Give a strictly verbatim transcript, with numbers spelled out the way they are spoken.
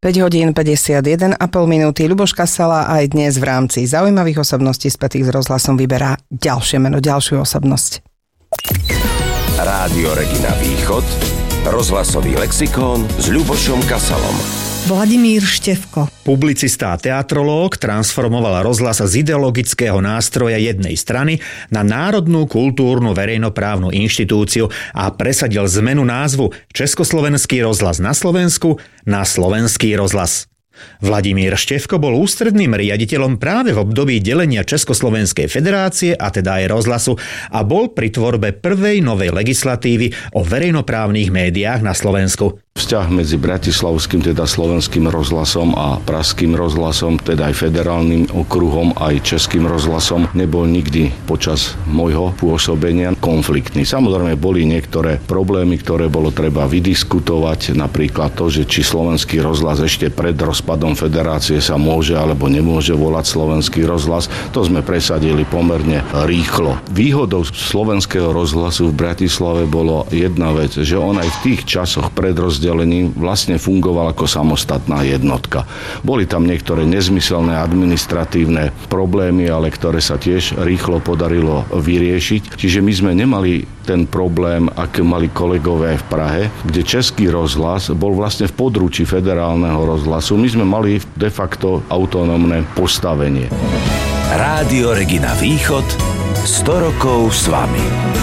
päť hodín päťdesiatjeden a pol minúty. Ľuboš Kasala aj dnes v rámci zaujímavých osobností spätých s rozhlasom vyberá ďalšie meno, ďalšiu osobnosť. Rádio Regina Východ, rozhlasový lexikón s Ľubošom Kasalom. Vladimír Števko. Publicista a teatrológ transformoval rozhlas z ideologického nástroja jednej strany na národnú kultúrnu verejnoprávnu inštitúciu a presadil zmenu názvu Československý rozhlas na Slovensku na Slovenský rozhlas. Vladimír Števko bol ústredným riaditeľom práve v období delenia Československej federácie a teda aj rozhlasu a bol pri tvorbe prvej novej legislatívy o verejnoprávnych médiách na Slovensku. Vzťah medzi bratislavským, teda slovenským rozhlasom a pražským rozhlasom, teda aj federálnym okruhom, aj českým rozhlasom, nebol nikdy počas môjho pôsobenia konfliktný. Samozrejme boli niektoré problémy, ktoré bolo treba vydiskutovať, napríklad to, že či slovenský rozhlas ešte pred rozpadom federácie sa môže alebo nemôže volať slovenský rozhlas. To sme presadili pomerne rýchlo. Výhodou slovenského rozhlasu v Bratislave bolo jedna vec, že on aj v tých časoch pred rozdelením vlastne fungoval ako samostatná jednotka. Boli tam niektoré nezmyselné administratívne problémy, ale ktoré sa tiež rýchlo podarilo vyriešiť. Čiže my sme nemali ten problém, aký mali kolegové v Prahe, kde Český rozhlas bol vlastne v područí federálneho rozhlasu. My sme mali de facto autonómne postavenie. Rádio Regina Východ, sto rokov s vami.